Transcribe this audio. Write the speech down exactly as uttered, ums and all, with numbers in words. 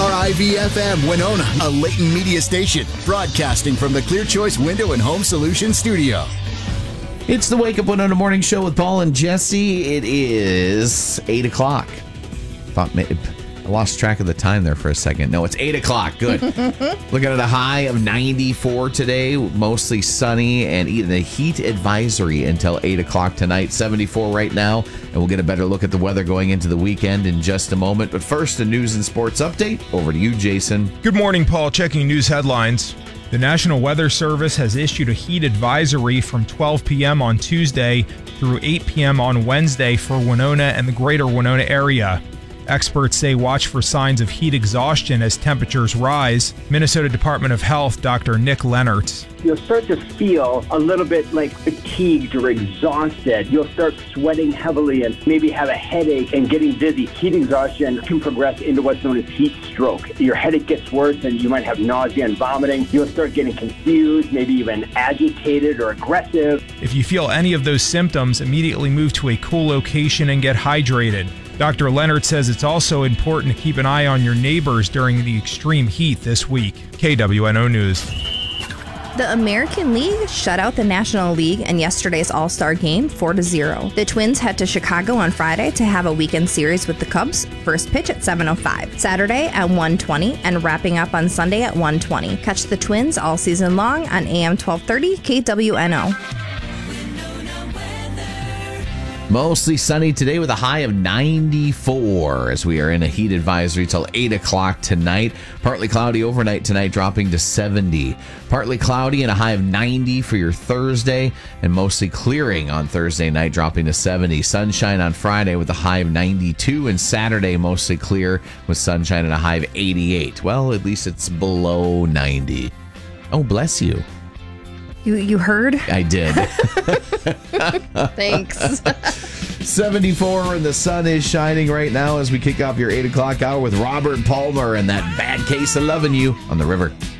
R I V F M Winona, a Leighton Media station, broadcasting from the Clear Choice Window and Home Solutions studio. It's the Wake Up Winona Morning Show with Paul and Jesse. It is eight o'clock. Thought maybe, I lost track of the time there for a second. No, it's eight o'clock. Good. Looking at a high of ninety-four today, mostly sunny, and even a heat advisory until eight o'clock tonight. seventy-four right now, and we'll get a better look at the weather going into the weekend in just a moment. But first, a news and sports update. Over to you, Jason. Good morning, Paul. Checking news headlines. The National Weather Service has issued a heat advisory from twelve p.m. on Tuesday through eight p.m. on Wednesday for Winona and the greater Winona area. Experts say watch for signs of heat exhaustion as temperatures rise. Minnesota Department of Health Doctor Nick Lennertz. You'll start to feel a little bit like fatigued or exhausted. You'll start sweating heavily and maybe have a headache and getting dizzy. Heat exhaustion can progress into what's known as heat stroke. Your headache gets worse and you might have nausea and vomiting. You'll start getting confused, maybe even agitated or aggressive. If you feel any of those symptoms, immediately move to a cool location and get hydrated. Doctor Leonard says it's also important to keep an eye on your neighbors during the extreme heat this week. K W N O News. The American League shut out the National League in yesterday's All-Star game four to zero. The Twins head to Chicago on Friday to have a weekend series with the Cubs. First pitch at seven oh five. Saturday at one twenty and wrapping up on Sunday at one twenty. Catch the Twins all season long on A M twelve thirty K W N O. Mostly sunny today with a high of ninety-four as we are in a heat advisory till eight o'clock tonight. Partly cloudy overnight tonight, dropping to seventy. Partly cloudy and a high of ninety for your Thursday, and mostly clearing on Thursday night, dropping to seventy. Sunshine on Friday with a high of ninety-two, and Saturday mostly clear with sunshine and a high of eighty-eight. Well, at least it's below ninety. Oh, bless you. You you heard? I did. Thanks. seventy-four and the sun is shining right now as we kick off your eight o'clock hour with Robert Palmer and that Bad Case of Loving You on the River.